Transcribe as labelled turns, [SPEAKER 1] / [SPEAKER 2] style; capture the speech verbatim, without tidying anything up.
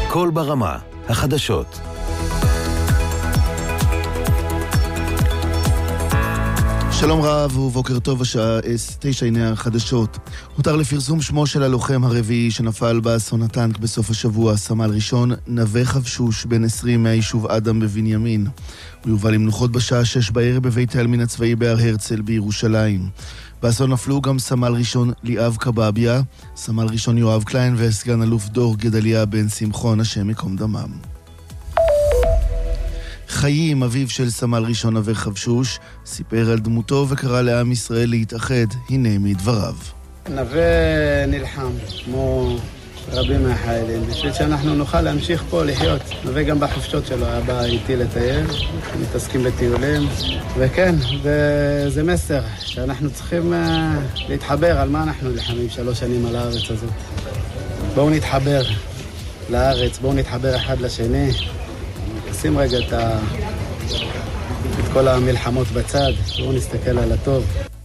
[SPEAKER 1] קול ברמה, החדשות.
[SPEAKER 2] שלום רב ובוקר טוב, השעה תשע, הנה החדשות. הותר לפרסום שמו של הלוחם הרביעי שנפל באסון הטנק בסוף השבוע, סמל ראשון נווה חבשוש, בן עשרים מהיישוב אדם בבנימין. הוא יובא למנוחות בשעה שש בערב בבית העלמין הצבאי בהר הרצל בירושלים. באסון נפלו גם סמל ראשון ליאב קבביה, סמל ראשון יואב קליין וסגן אלוף דור גדליה בן שמחון, השם יקום דמם. חיים, אביו של סמל ראשון נווה חבשוש, סיפר על דמותו וקרא לעם ישראל להתאחד. הנה מדבריו.
[SPEAKER 3] נווה נלחם, כמו רבים מהחיילים, בשביל שאנחנו נוכל להמשיך פה לחיות. נווה גם בחופשות שלו היה בא איתי לטייל, מתעסקים בטיולים, וכן, וזה מסר שאנחנו צריכים uh, להתחבר על מה אנחנו נלחמים שלוש שנים על הארץ הזאת. בואו נתחבר לארץ, בואו נתחבר אחד לשני. שים רגע את, ה... את כל המלחמות בצד, בואו נסתכל על הטוב.